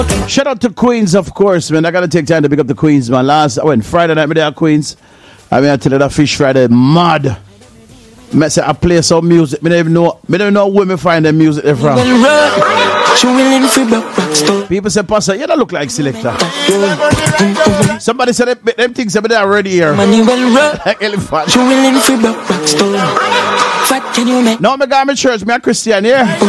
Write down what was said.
Shout out to Queens, of course, man. I gotta take time to pick up the Queens, man. Friday night, me there at Queens. I tell you that Fish Friday, mad. I say I play some music. Me don't even know where me find the music there from. People say, Pastor, you don't look like Selector. Somebody said them things are already here. Like elephant. No, me got my church. Me a Christian here.